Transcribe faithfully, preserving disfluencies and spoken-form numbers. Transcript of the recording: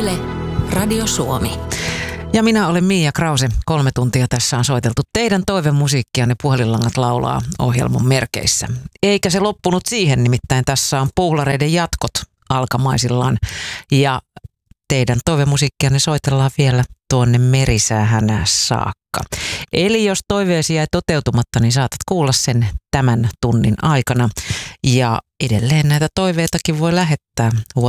Yle, Radio Suomi. Ja minä olen Miia Krause. Kolme tuntia tässä on soiteltu teidän toivemusiikkianne Puhelinlangat laulaa ohjelman merkeissä. Eikä se loppunut siihen, nimittäin tässä on Puulareiden jatkot alkamaisillaan. Ja teidän toivemusiikkianne soitellaan vielä tuonne merisäähän saakka. Eli jos toiveesi jäi toteutumatta, niin saatat kuulla sen tämän tunnin aikana. Ja edelleen näitä toiveitakin voi lähettää